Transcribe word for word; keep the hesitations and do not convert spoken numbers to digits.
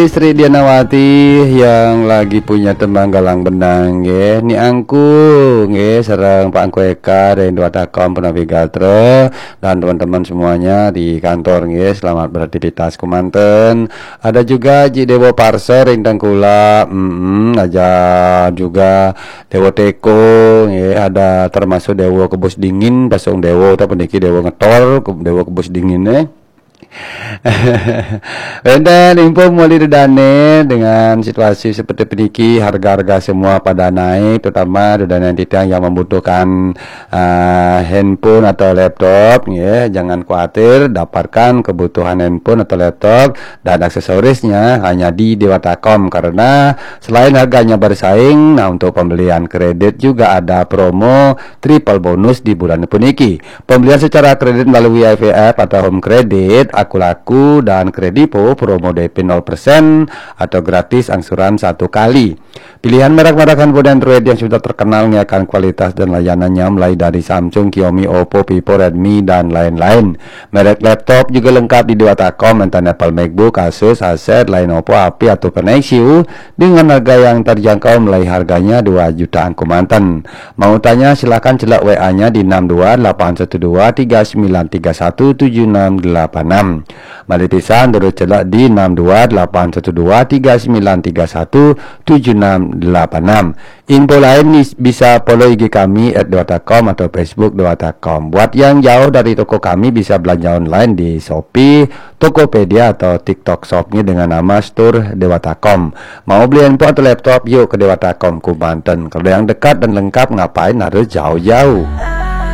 Sri Dianawati yang lagi punya tembang galang benang nggih, ni angku nggih sareng Pak Angku Eka dari Dwatakom Penavigatro dan teman-teman semuanya di kantor nggih, selamat beraktivitas kumanten. Ada juga Ji Dewo Parser Rintang Kula, mm, aja juga Dewo Teko nggih, ada termasuk Dewo Kebus Dingin, pasung Dewo ta peniki Dewo Ngetol, Dewo Kebus Dingin eh. Dan info mulai dane dengan situasi seperti peniki, harga-harga semua pada naik, terutama dana titang yang membutuhkan uh, handphone atau laptop ya, jangan khawatir, dapatkan kebutuhan handphone atau laptop dan aksesorisnya hanya di Dewatakom, karena selain harganya bersaing, nah untuk pembelian kredit juga ada promo triple bonus di bulan puniki. Pembelian secara kredit melalui I V F atau home credit, Aku Laku dan Kredipo promo D P nol persen atau gratis angsuran satu kali. Pilihan merek-merek handphone Android yang sudah terkenal akan kualitas dan layanannya mulai dari Samsung, Xiaomi, Oppo, Vivo, Redmi dan lain-lain. Merek laptop juga lengkap di Dewatakom, entah Apple, MacBook, Asus, Acer, Lenovo, H P atau Nexus dengan harga yang terjangkau mulai harganya dua jutaan kumanten. Mau tanya silahkan celak W A-nya di enam dua delapan satu dua tiga sembilan tiga satu tujuh enam delapan enam. Mari pisan terus celak di enam dua delapan satu dua tiga sembilan tiga satu tujuh enam delapan enam. Info lain bisa follow I G kami at dewatakom atau Facebook Dewatakom. Buat yang jauh dari toko kami bisa belanja online di Shopee, Tokopedia atau TikTok Shopnya dengan nama Store Dewatakom. Mau beli handphone atau laptop, yuk ke Dewatakom Kumanten. Kalau yang dekat dan lengkap, ngapain harus jauh-jauh?